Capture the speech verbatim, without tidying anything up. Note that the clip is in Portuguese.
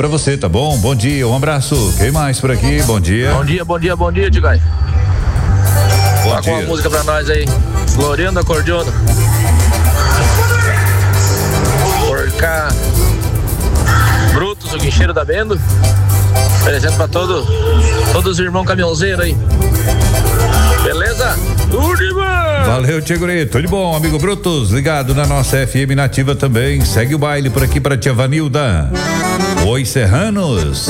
pra você, tá bom? Bom dia, um abraço. Quem mais por aqui? Bom dia. Bom dia, bom dia, bom dia, Tigai. Toca uma música pra nós aí. Gloriando Acordeono. Por cá. Brutus, o guincheiro da Bendo. Oferecendo pra todo, todos os irmãos caminhonzeiros aí. Beleza? Tudo bom! Valeu, Tigre. Tudo bom, amigo Brutus? Ligado na nossa F M Nativa também. Segue o baile por aqui pra tia Vanilda. Oi, Serranos.